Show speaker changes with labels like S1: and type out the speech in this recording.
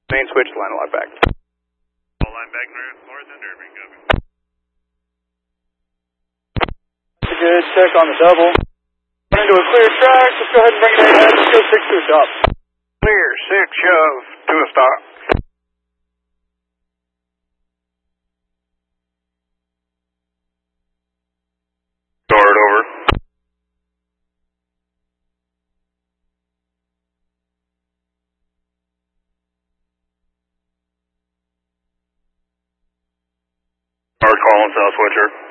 S1: Main switch, line lock back.
S2: All line back north and Irving, copy.
S1: That's a good check on the double. Run into a clear track, let's go ahead and bring it ahead. Let's go 6 to a stop.
S2: Clear, 6, shove, to a stop. Guard over. Guard calling South Switcher.